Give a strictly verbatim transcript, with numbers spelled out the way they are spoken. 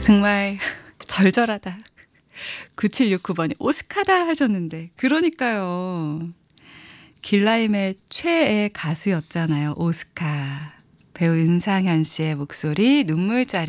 정말 절절하다. 구칠육구 번이 오스카다 하셨는데 그러니까요. 길라임의 최애 가수였잖아요. 오스카. 배우 윤상현 씨의 목소리 눈물자리